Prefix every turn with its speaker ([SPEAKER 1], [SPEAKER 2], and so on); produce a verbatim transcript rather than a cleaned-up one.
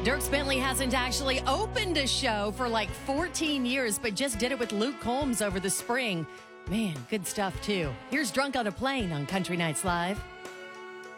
[SPEAKER 1] Dierks Bentley hasn't actually opened a show for like fourteen years, but just did it with Luke Combs over the spring. Man, good stuff, too. Here's Drunk on a Plane on Country Nights Live.